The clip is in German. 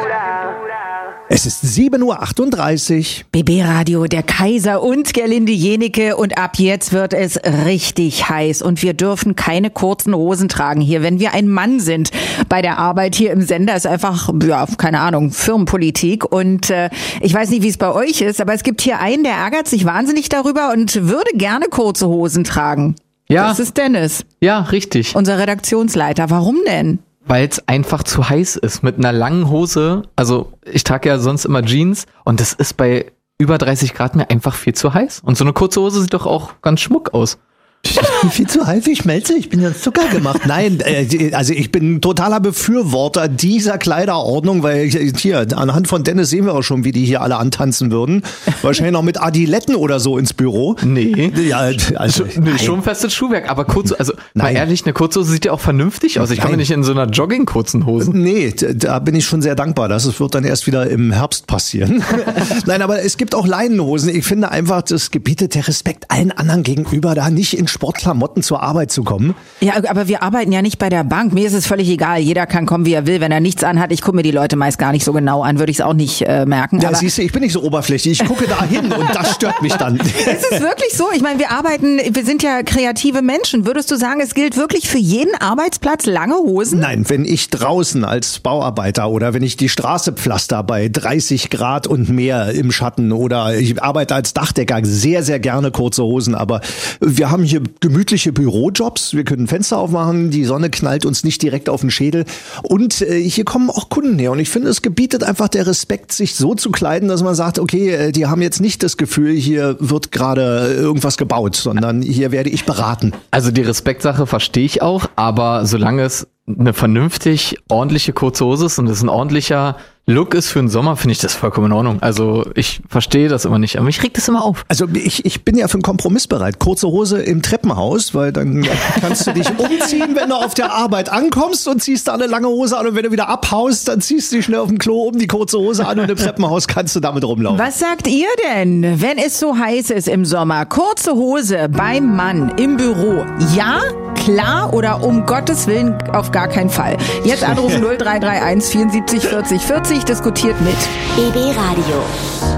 Es ist 7:38 Uhr. BB Radio, der Kaiser und Gerlinde Jenike, und ab jetzt wird es richtig heiß und wir dürfen keine kurzen Hosen tragen hier, wenn wir ein Mann sind. Bei der Arbeit hier im Sender ist einfach, keine Ahnung, Firmenpolitik, und ich weiß nicht, wie es bei euch ist, aber es gibt hier einen, der ärgert sich wahnsinnig darüber und würde gerne kurze Hosen tragen. Ja. Das ist Dennis. Ja, richtig. Unser Redaktionsleiter. Warum denn? Weil es einfach zu heiß ist mit einer langen Hose. Also ich trage ja sonst immer Jeans und das ist bei über 30 Grad mir einfach viel zu heiß. Und so eine kurze Hose sieht doch auch ganz schmuck aus. Viel zu heiß, ich schmelze, ich bin ja Zucker gemacht. Nein, also ich bin totaler Befürworter dieser Kleiderordnung, weil hier, anhand von Dennis sehen wir auch schon, wie die hier alle antanzen würden. Wahrscheinlich noch mit Adiletten oder so ins Büro. Nee. Ja, also schon festes Schuhwerk, aber kurze, also mal ehrlich, eine kurze Hose sieht ja auch vernünftig aus. Ich kann mir nicht in so einer Jogging-kurzen Hose. Nee, da bin ich schon sehr dankbar. Das wird dann erst wieder im Herbst passieren. Nein, aber es gibt auch Leinenhosen. Ich finde einfach, das gebietet der Respekt allen anderen gegenüber, da nicht in Sportklamotten zur Arbeit zu kommen. Ja, aber wir arbeiten ja nicht bei der Bank. Mir ist es völlig egal. Jeder kann kommen, wie er will. Wenn er nichts anhat, ich gucke mir die Leute meist gar nicht so genau an, würde ich es auch nicht merken. Ja, aber siehst du, ich bin nicht so oberflächlich. Ich gucke da hin und das stört mich dann. Es ist wirklich so. Ich meine, wir sind ja kreative Menschen. Würdest du sagen, es gilt wirklich für jeden Arbeitsplatz lange Hosen? Nein, wenn ich draußen als Bauarbeiter oder wenn ich die Straße pflaster bei 30 Grad und mehr im Schatten oder ich arbeite als Dachdecker, sehr, sehr gerne kurze Hosen. Aber wir haben hier gemütliche Bürojobs. Wir können Fenster aufmachen, die Sonne knallt uns nicht direkt auf den Schädel. Und hier kommen auch Kunden her. Und ich finde, es gebietet einfach der Respekt, sich so zu kleiden, dass man sagt, okay, die haben jetzt nicht das Gefühl, hier wird gerade irgendwas gebaut, sondern hier werde ich beraten. Also die Respektsache verstehe ich auch, aber solange es eine vernünftig ordentliche kurze Hose ist und es ein ordentlicher Look ist für den Sommer, finde ich das vollkommen in Ordnung. Also ich verstehe das immer nicht, aber mich regt das immer auf. Also ich bin ja für einen Kompromiss bereit. Kurze Hose im Treppenhaus, weil dann kannst du dich umziehen, wenn du auf der Arbeit ankommst, und ziehst da eine lange Hose an, und wenn du wieder abhaust, dann ziehst du dich schnell auf dem Klo die kurze Hose an, und im Treppenhaus kannst du damit rumlaufen. Was sagt ihr denn, wenn es so heiß ist im Sommer? Kurze Hose beim Mann im Büro. Ja? Klar, oder um Gottes Willen auf gar keinen Fall? Jetzt anrufen 0331 74 40 40, diskutiert mit BB Radio.